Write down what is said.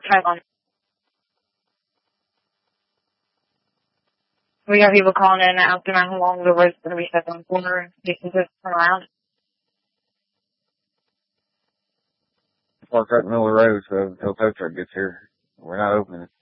Try on. We got people calling in asking how long the road's going to be set on the corner and stations to turn around. Park right in the middle of the road, so until tow truck gets here, we're not opening it.